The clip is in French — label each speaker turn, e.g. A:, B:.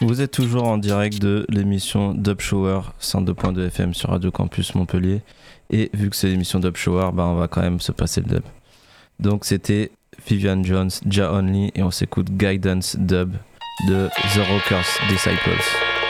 A: Vous êtes toujours en direct de l'émission Dub Shower 102.2 FM sur Radio Campus Montpellier. Et vu que c'est l'émission Dub Shower, on va quand même se passer le dub. Donc c'était Vivian Jones, Ja Only, et on s'écoute Guidance Dub de The Rockers Disciples.